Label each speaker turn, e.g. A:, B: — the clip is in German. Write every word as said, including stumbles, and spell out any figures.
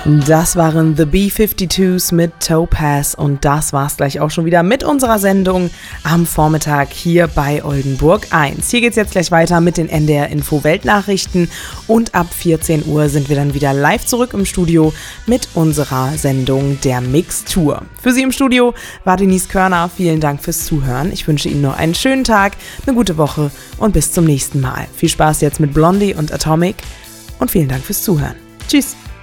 A: Das waren The B zweiundfünfzigs mit Topaz und das war's gleich auch schon wieder mit unserer Sendung am Vormittag hier bei Oldenburg eins. Hier geht's jetzt gleich weiter mit den N D R Info Weltnachrichten und ab vierzehn Uhr sind wir dann wieder live zurück im Studio mit unserer Sendung Der Mixtur. Für Sie im Studio war Denise Körner. Vielen Dank fürs Zuhören. Ich wünsche Ihnen noch einen schönen Tag, eine gute Woche und bis zum nächsten Mal. Viel Spaß jetzt mit Blondie und Atomic und vielen Dank fürs Zuhören. Tschüss!